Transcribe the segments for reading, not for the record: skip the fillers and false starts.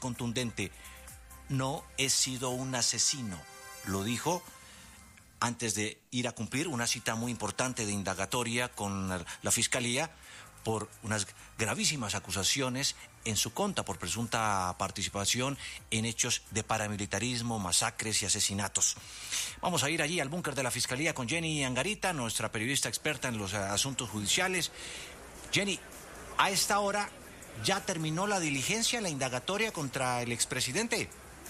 contundente: no he sido un asesino. Lo dijo antes de ir a cumplir una cita muy importante de indagatoria con la Fiscalía por unas gravísimas acusaciones en su contra por presunta participación en hechos de paramilitarismo, masacres y asesinatos. Vamos a ir allí al búnker de la Fiscalía con Jenny Angarita, nuestra periodista experta en los asuntos judiciales. Jenny, a esta hora ya terminó la diligencia, la indagatoria contra el expresidente.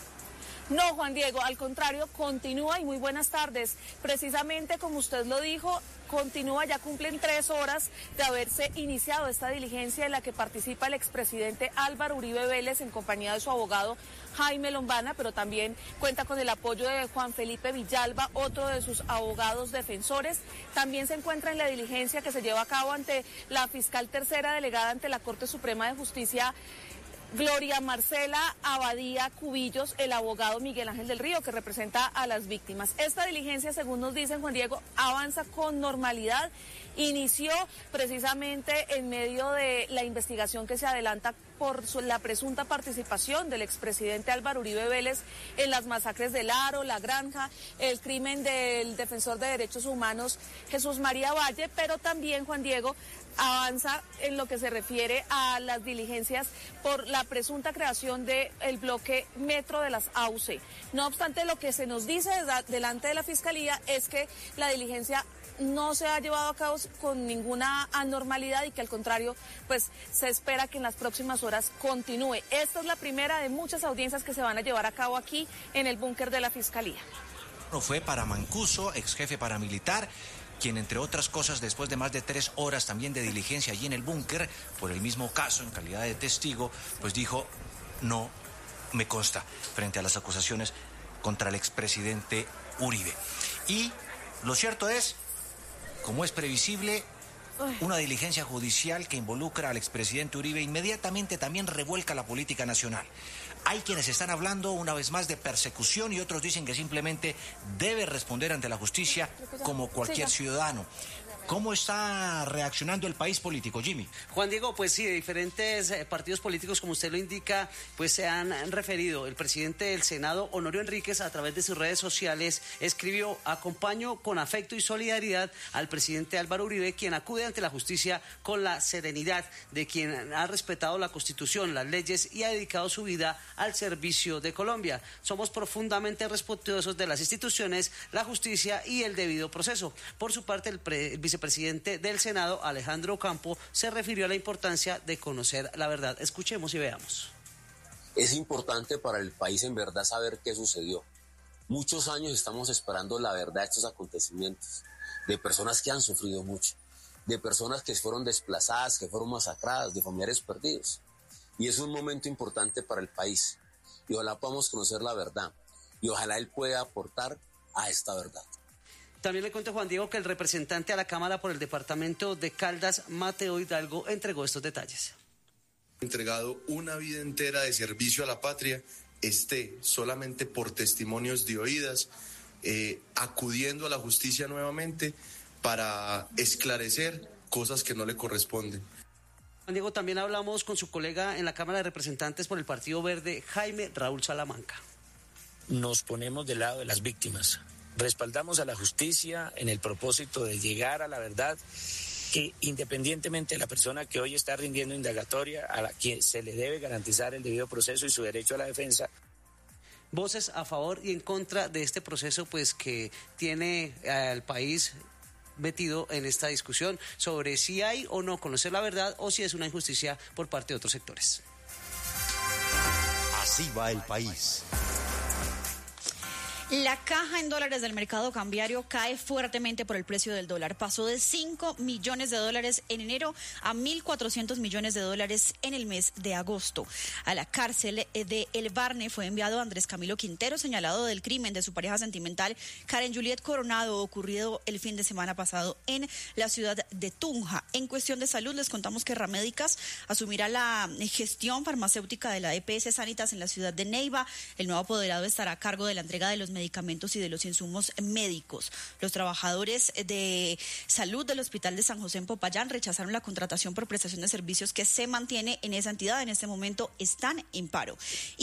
No, Juan Diego, al contrario, continúa y muy buenas tardes. Precisamente como usted lo dijo, continúa, ya cumplen 3 horas de haberse iniciado esta diligencia en la que participa el expresidente Álvaro Uribe Vélez en compañía de su abogado Jaime Lombana, pero también cuenta con el apoyo de Juan Felipe Villalba, otro de sus abogados defensores. También se encuentra en la diligencia que se lleva a cabo ante la fiscal tercera delegada ante la Corte Suprema de Justicia, Gloria Marcela Abadía Cubillos, el abogado Miguel Ángel del Río, que representa a las víctimas. Esta diligencia, según nos dicen, Juan Diego, avanza con normalidad. Inició precisamente en medio de la investigación que se adelanta por la presunta participación del expresidente Álvaro Uribe Vélez en las masacres del Aro, La Granja, el crimen del defensor de derechos humanos Jesús María Valle, pero también, Juan Diego, avanza en lo que se refiere a las diligencias por la presunta creación del bloque Metro de las AUC. No obstante, lo que se nos dice delante de la Fiscalía es que la diligencia no se ha llevado a cabo con ninguna anormalidad y que al contrario, pues se espera que en las próximas horas continúe. Esta es la primera de muchas audiencias que se van a llevar a cabo aquí en el búnker de la Fiscalía. Fue para Mancuso, ex jefe paramilitar, quien, entre otras cosas, después de más de 3 horas también de diligencia allí en el búnker, por el mismo caso, en calidad de testigo, pues dijo: no me consta, frente a las acusaciones contra el expresidente Uribe. Y lo cierto es, como es previsible, una diligencia judicial que involucra al expresidente Uribe inmediatamente también revuelca la política nacional. Hay quienes están hablando una vez más de persecución y otros dicen que simplemente debe responder ante la justicia como cualquier ciudadano. ¿Cómo está reaccionando el país político, Jimmy? Juan Diego, pues sí, de diferentes partidos políticos, como usted lo indica, pues se han referido. El presidente del Senado, Honorio Enríquez, a través de sus redes sociales, escribió: acompaño con afecto y solidaridad al presidente Álvaro Uribe, quien acude ante la justicia con la serenidad de quien ha respetado la Constitución, las leyes y ha dedicado su vida al servicio de Colombia. Somos profundamente respetuosos de las instituciones, la justicia y el debido proceso. Por su parte, el vicepresidente del Senado, Alejandro Campo, se refirió a la importancia de conocer la verdad. Escuchemos y veamos. Es importante para el país en verdad saber qué sucedió. Muchos años estamos esperando la verdad de estos acontecimientos, de personas que han sufrido mucho, de personas que fueron desplazadas, que fueron masacradas, de familiares perdidos. Y es un momento importante para el país. Y ojalá podamos conocer la verdad. Y ojalá él pueda aportar a esta verdad. También le cuento, Juan Diego, que el representante a la Cámara por el departamento de Caldas, Mateo Hidalgo, entregó estos detalles. Entregado una vida entera de servicio a la patria, solamente por testimonios de oídas, acudiendo a la justicia nuevamente para esclarecer cosas que no le corresponden. Juan Diego, también hablamos con su colega en la Cámara de Representantes por el Partido Verde, Jaime Raúl Salamanca. Nos ponemos del lado de las víctimas. Respaldamos a la justicia en el propósito de llegar a la verdad, que independientemente de la persona que hoy está rindiendo indagatoria, a la que se le debe garantizar el debido proceso y su derecho a la defensa. Voces a favor y en contra de este proceso, pues que tiene al país metido en esta discusión sobre si hay o no conocer la verdad o si es una injusticia por parte de otros sectores. Así va el país. La caja en dólares del mercado cambiario cae fuertemente por el precio del dólar. Pasó de $5 millones en enero a $1.400 millones en el mes de agosto. A la cárcel de El Barne fue enviado Andrés Camilo Quintero, señalado del crimen de su pareja sentimental Karen Juliet Coronado, ocurrido el fin de semana pasado en la ciudad de Tunja. En cuestión de salud, les contamos que Ramédicas asumirá la gestión farmacéutica de la EPS Sanitas en la ciudad de Neiva. El nuevo apoderado estará a cargo de la entrega de los medicamentos y de los insumos médicos. Los trabajadores de salud del Hospital de San José en Popayán rechazaron la contratación por prestación de servicios que se mantiene en esa entidad. En este momento están en paro.